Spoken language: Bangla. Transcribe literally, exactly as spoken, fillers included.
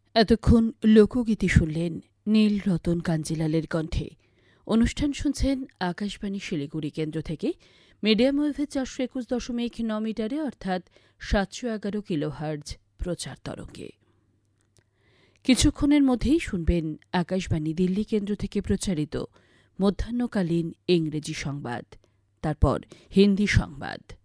এতক্ষণ লোকগীতি শুনলেন নীল রতন কাঞ্জিলালের কণ্ঠে। অনুষ্ঠান শুনছেন আকাশবাণী শিলিগুড়ি কেন্দ্র থেকে মিডিয়াম ওয়েভে চারশো একুশ দশমিক ন মিটারে অর্থাৎ সাতশো এগারো কিলোহার্জ প্রচার তরঙ্গে। কিছুক্ষণের মধ্যেই শুনবেন আকাশবাণী দিল্লি কেন্দ্র থেকে প্রচারিত মধ্যাহ্নকালীন ইংরেজি সংবাদ, তারপর হিন্দি সংবাদ।